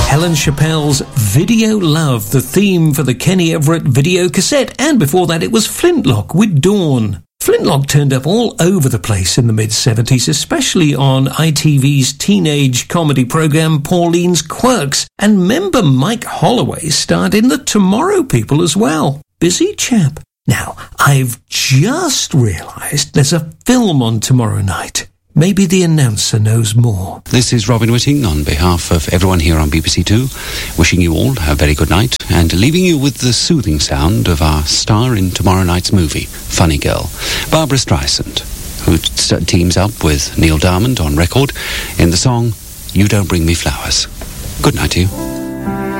Helen Chappell's Video Love, the theme for the Kenny Everett video cassette, and before that it was Flintlock with Dawn. Flintlock turned up all over the place in the mid-70s, especially on ITV's teenage comedy programme Pauline's Quirks, and member Mike Holloway starred in The Tomorrow People as well. Busy chap. Now, I've just realised there's a film on tomorrow night. Maybe the announcer knows more. This is Robin Whitting on behalf of everyone here on BBC Two, wishing you all a very good night and leaving you with the soothing sound of our star in tomorrow night's movie, Funny Girl, Barbra Streisand, who teams up with Neil Diamond on record in the song You Don't Bring Me Flowers. Good night to you.